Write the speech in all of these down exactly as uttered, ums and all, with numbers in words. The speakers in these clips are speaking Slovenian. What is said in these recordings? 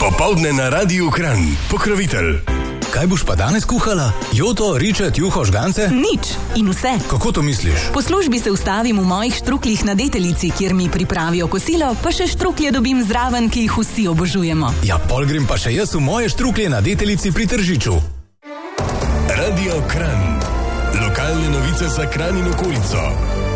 Popoldne na Radiu Kranj. Pokrovitelj. Kaj boš pa danes kuhala? Joto, ričet, juho, žgance? Nič in vse. Kako to misliš? Po službi se ustavim v mojih štruklih na Deteljici, kjer mi pripravijo kosilo, pa še štruklje dobim zraven, ki jih vsi obožujemo. Ja, pol grem pa še jaz v moje štruklje na Deteljici pri Tržiču. Radio Kranj. Lokalne novice za Kranj in okolico.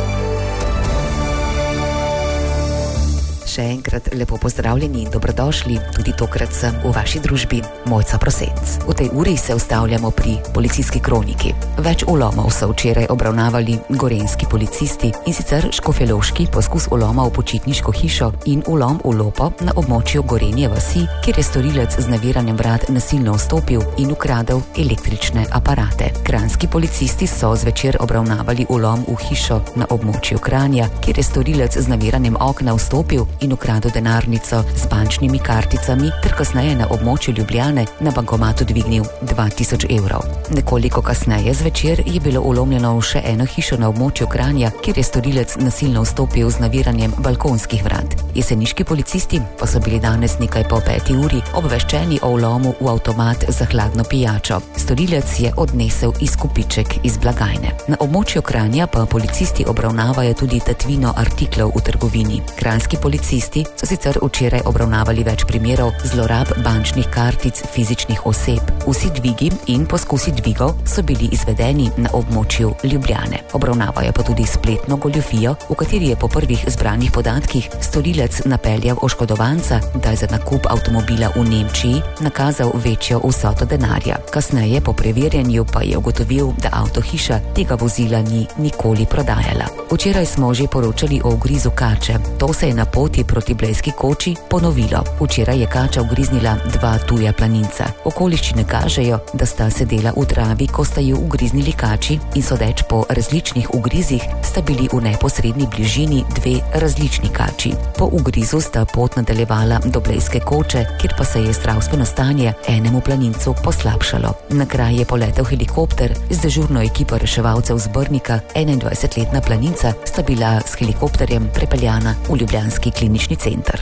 Še enkrat lepo pozdravljeni in dobrodošli, tudi tokrat sem v vaši družbi Mojca Prosenc. V tej uri se ustavljamo pri policijski kroniki. Več vlomov so včeraj obravnavali gorenjski policisti, in sicer škofjeloški poskus vloma v počitniško hišo in vlom v lopo na območju Gorenje vasi, kjer je storilec z naviranjem vrat nasilno vstopil in ukradel električne aparate. Kranjski policisti so zvečer obravnavali vlom v hišo na območju Kranja, kjer je storilec z naviranjem okna vstopil in ukradel denarnico z bančnimi karticami ter kasneje na območju Ljubljane na bankomatu dvignil dva tisoč evrov. Nekoliko kasneje zvečer je bilo vlomljeno v še eno hišo na območju Kranja, kjer je storilec nasilno vstopil z naviranjem balkonskih vrat. Jeseniški policisti pa so bili danes nekaj po peti uri obveščeni o vlomu v avtomat za hladno pijačo. Storilec je odnesel izkupiček iz blagajne. Na območju Kranja pa policisti obravnavajo tudi tatvino artiklov v trgovini. Kranjski policisti so sicer včeraj obravnavali več primerov zlorab bančnih kartic fizičnih oseb. Vsi dvigi in poskusi dvigov so bili izvedeni na območju Ljubljane. Obravnavajo pa tudi spletno goljufijo, v kateri je po prvih zbranih podatkih storilec napeljal oškodovanca, da je za nakup avtomobila v Nemčiji nakazal večjo vsoto denarja. Kasneje po preverjanju pa je ugotovil, da avtohiša tega vozila ni nikoli prodajala. Včeraj smo že poročali o ugrizu kače. To se je na poti proti Blejski koči ponovilo. Včeraj je kača ugriznila dva tuja planinca. Okoliščine kažejo, da sta sedela v travi, ko sta ju ugriznili kači, in sodeč po različnih ugrizih sta bili v neposredni bližini dve različni kači. Po ugrizu sta pot nadaljevala do Blejske koče, kjer pa se je zdravstveno stanje enemu planincu poslabšalo. Na kraj je poletel helikopter z dežurno ekipo reševalcev z Brnika. enaindvajsetletna planinca sta bila s helikopterjem prepeljana v ljubljanski klinični center.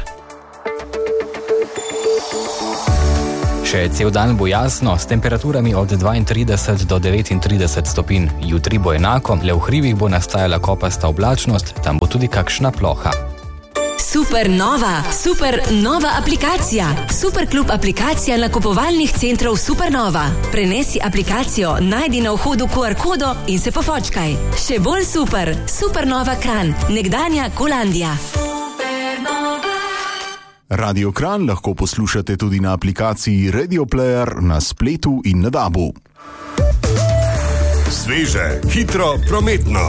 Še cel dan bo jasno, s temperaturami od dvaintrideset do devetintrideset stopinj. Jutri bo enako, le v hribih bo nastajala kopasta oblačnost, tam bo tudi kakšna ploha. Super nova, super nova aplikacija. Superklub aplikacija nakupovalnih centrov Supernova. Prenesi aplikacijo, najdi na vhodu Q R kodo in se pofočkaj. Še bolj super, Supernova Kranj, nekdanja Kolandija. Radio Kranj lahko poslušate tudi na aplikaciji Radio Player, na spletu in na dabu. Sveže, hitro, prometno.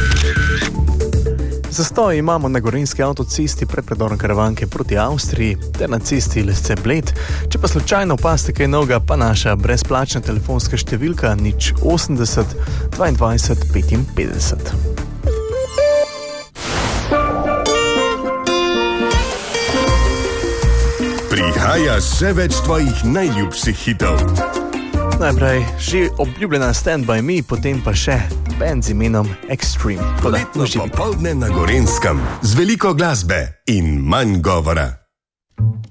Zastoj imamo na gorenjski avtocesti pred predorom Karavanke proti Avstriji ter na cesti Lesce-Bled. Če pa slučajno opazite kaj novega, pa naša brezplačna telefonska številka nič osemdeset dvaindvajset petinpetdeset. Prihaja še več tvojih najljubših hitov. Najprej že obljubljena Stand By Me, potem pa še band z imenom Extreme. Poletno popoldne na Gorenskem z veliko glasbe in manj govora.